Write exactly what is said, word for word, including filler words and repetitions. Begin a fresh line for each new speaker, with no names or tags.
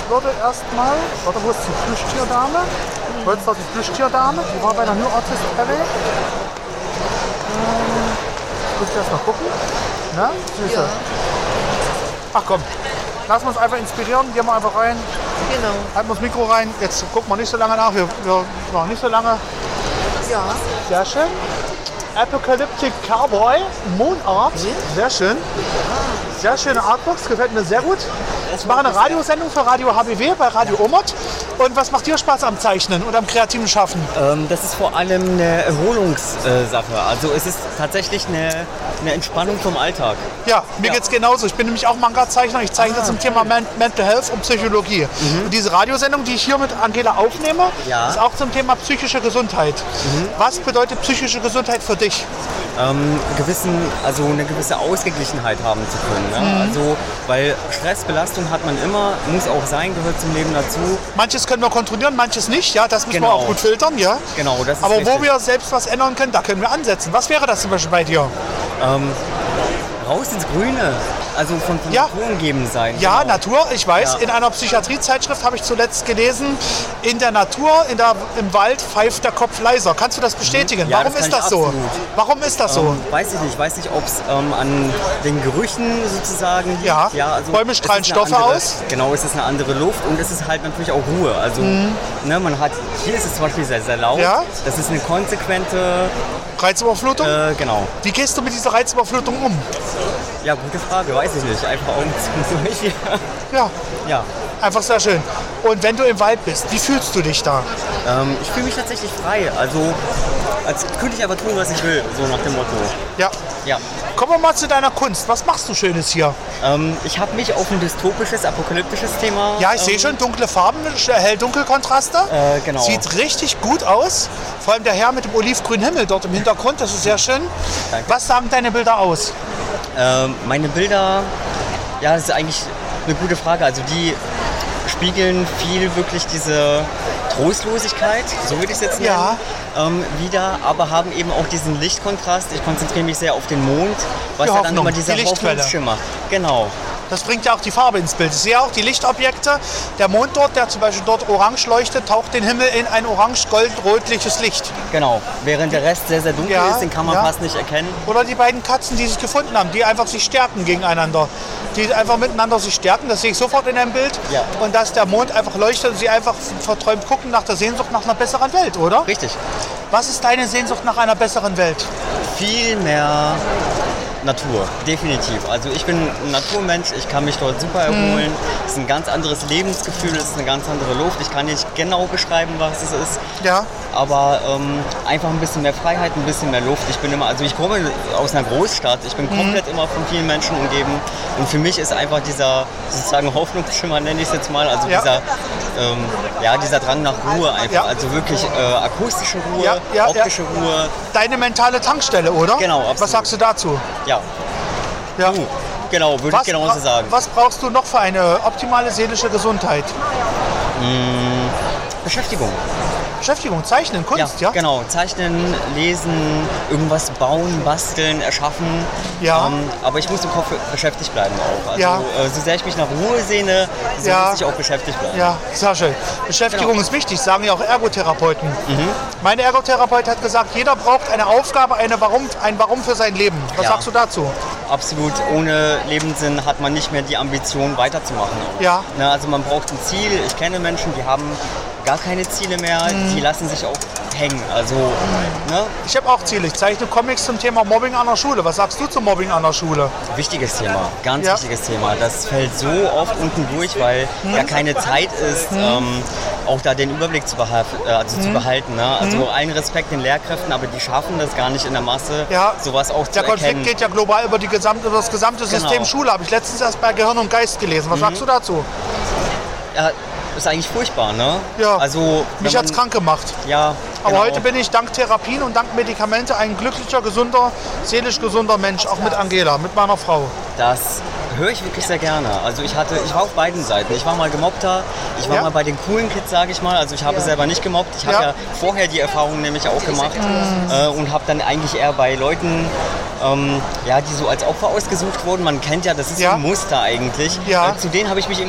würde erstmal, warte, wo ist die Plüschtierdame? Ich wollte doch die Plüschtierdame, die war bei der New Artist Alley. Ähm, muss ich erst mal gucken. Na, Süße.
Ja.
Ach komm, lassen wir uns einfach inspirieren, gehen wir einfach rein.
Genau.
Halten wir das Mikro rein, jetzt gucken wir nicht so lange nach, wir, wir machen nicht so lange.
Ja.
Sehr schön. Apocalyptic Cowboy, Moonart, sehr schön. Sehr schöne Artbox, gefällt mir sehr gut. Ich mache eine Radiosendung für Radio H B W bei Radio Omot. Und was macht dir Spaß am Zeichnen und am kreativen Schaffen?
Ähm, das ist vor allem eine Erholungssache. Also es ist tatsächlich eine, eine Entspannung vom Alltag.
Ja, mir
Ja.
geht's genauso. Ich bin nämlich auch Manga-Zeichner. Ich zeichne
Ah,
zum Thema Men- Mental Health und Psychologie.
Mhm.
Und diese Radiosendung, die ich hier mit Angela aufnehme,
Ja.
ist auch zum Thema psychische Gesundheit.
Mhm.
Was bedeutet psychische Gesundheit für dich?
Ähm, gewissen, also eine gewisse Ausgeglichenheit haben zu können. Ne?
Mhm.
Also, weil Stressbelastung hat man immer, muss auch sein, gehört zum Leben dazu.
Manches können wir kontrollieren, manches nicht. Ja, das müssen wir
Genau.
auch gut filtern. Ja.
Genau, das ist
Aber
richtig.
wo wir selbst was ändern können, da können wir ansetzen. Was wäre das zum Beispiel bei dir?
Ähm, raus ins Grüne, also von, von
Ja.
Natur umgeben sein.
Ja,
genau.
Natur, ich weiß.
Ja.
In einer Psychiatriezeitschrift habe ich zuletzt gelesen, in der Natur, in der, im Wald pfeift der Kopf leiser. Kannst du das bestätigen?
Ja,
Warum
das
ist
kann
das
ich
so?
absolut.
Warum ist das so?
Ähm, weiß ich nicht, weiß nicht, ob es ähm, an den Gerüchen sozusagen liegt.
Ja,
also
Bäume
es
strahlen
ist eine
Stoffe
andere,
aus.
Genau, es ist eine andere Luft und es ist halt natürlich auch Ruhe. Also
Mhm.
ne, man hat, hier ist es zum Beispiel sehr, sehr laut.
Ja.
Das ist eine konsequente,
Reizüberflutung?
äh, genau.
Wie gehst du mit dieser Reizüberflutung um?
Ja, gute Frage, weiß ich nicht. Einfach Augen zu und durch.
Ja,
Ja.
einfach sehr schön. Und wenn du im Wald bist, wie fühlst du dich da?
Ähm, ich fühle mich tatsächlich frei. Also als könnte ich einfach tun, was ich will, so nach dem Motto.
Ja.
Ja.
Kommen wir mal zu deiner Kunst. Was machst du Schönes hier?
Ähm, ich habe mich auf ein dystopisches, apokalyptisches Thema.
Ja, ich
ähm,
sehe schon dunkle Farben, hell-dunkel-Kontraste.
Äh, genau.
Sieht richtig gut aus. Vor allem der Herr mit dem olivgrünen Himmel dort im Hintergrund, das ist sehr schön.
Danke.
Was sagen deine Bilder aus?
Ähm, meine Bilder, ja, das ist eigentlich eine gute Frage. Also die spiegeln viel wirklich diese Trostlosigkeit, so würde ich es jetzt nennen,
Ja.
ähm, wieder, aber haben eben auch diesen Lichtkontrast. Ich konzentriere mich sehr auf den Mond, was
Die
ja dann
Hoffnung,
immer dieser
die Lichtquelle.
Hoffnungsschimmer. Genau.
Das bringt ja auch die Farbe ins Bild. Ich sehe auch die Lichtobjekte. Der Mond dort, der zum Beispiel dort orange leuchtet, taucht den Himmel in ein orange-gold-rötliches Licht.
Genau, während der Rest sehr, sehr dunkel
Ja,
ist, den kann man
ja.
fast nicht erkennen.
Oder die beiden Katzen, die sich gefunden haben, die einfach sich stärken gegeneinander. Die einfach miteinander sich stärken, das sehe ich sofort in einem Bild.
Ja.
Und dass der Mond einfach leuchtet und sie einfach verträumt gucken nach der Sehnsucht nach einer besseren Welt, oder?
Richtig.
Was ist deine Sehnsucht nach einer besseren Welt?
Viel mehr Natur, definitiv. Also ich bin ein Naturmensch, ich kann mich dort super erholen. Es ist ein ganz anderes Lebensgefühl, es ist eine ganz andere Luft. Ich kann nicht genau beschreiben, was es ist.
Ja.
Aber ähm, einfach ein bisschen mehr Freiheit, ein bisschen mehr Luft. Ich bin immer, also ich komme aus einer Großstadt, ich bin komplett immer von vielen Menschen umgeben. Und für mich ist einfach dieser sozusagen Hoffnungsschimmer, nenne ich es jetzt mal, also
Ja.
dieser, ähm, ja, dieser Drang nach Ruhe einfach.
Ja.
Also wirklich äh, akustische Ruhe,
Ja, ja,
optische Ruhe.
Deine mentale Tankstelle, oder?
Genau, absolut.
Was sagst du dazu?
Ja,
Ja.
du, genau, würde ich
Was,
genauso sagen.
was brauchst du noch für eine optimale seelische Gesundheit?
Beschäftigung.
Beschäftigung, Zeichnen, Kunst, ja?
Genau. Zeichnen, lesen, irgendwas bauen, basteln, erschaffen.
Ja.
Ähm, aber ich muss im Kopf beschäftigt bleiben auch. Also
Ja.
äh, so sehr ich mich nach Ruhe sehne, so
Ja.
muss ich auch beschäftigt bleiben.
Ja, sehr schön. Beschäftigung
Genau.
ist wichtig, sagen ja auch Ergotherapeuten.
Mhm.
Mein Ergotherapeut hat gesagt, jeder braucht eine Aufgabe, eine Warum, ein Warum für sein Leben. Was
Ja.
sagst du dazu?
Absolut, ohne Lebenssinn hat man nicht mehr die Ambition weiterzumachen.
Ja.
Ne, also man braucht ein Ziel. Ich kenne Menschen, die haben gar keine Ziele mehr,
Mhm.
die lassen sich auch hängen. Also, ne?
Ich habe auch Ziele. Ich zeichne Comics zum Thema Mobbing an der Schule. Was sagst du zum Mobbing an der Schule?
Wichtiges Thema, ganz
Ja.
wichtiges Thema. Das fällt so oft unten durch, weil
Hm.
ja keine Zeit ist, ähm, auch da den Überblick zu, beha- äh, also
Hm.
zu behalten. Ne? Also allen Respekt den Lehrkräften, aber die schaffen das gar nicht in der Masse,
Ja.
sowas auch
Der
zu
Konflikt
erkennen.
geht ja global über, die gesamte, über das gesamte System
Genau.
Schule. Habe ich letztens erst bei Gehirn und Geist gelesen. Was sagst du dazu?
Ja, ist eigentlich furchtbar, ne?
Ja.
Also,
Mich
wenn
hat es
man-
krank gemacht.
Ja,
Aber
genau.
heute bin ich dank Therapien und dank Medikamente ein glücklicher, gesunder, seelisch gesunder Mensch, auch mit Angela, mit meiner Frau.
Das höre ich wirklich sehr gerne. Also ich hatte, ich war auf beiden Seiten. Ich war mal Gemobbter, ich war
Ja.
mal bei den coolen Kids, sage ich mal. Also ich habe selber nicht gemobbt. Ich habe
Ja.
ja vorher die Erfahrung nämlich auch gemacht äh, und habe dann eigentlich eher bei Leuten, ähm, ja, die so als Opfer ausgesucht wurden. Man kennt ja, das ist
Ja.
so ein Muster eigentlich.
Ja.
Äh, zu denen habe ich mich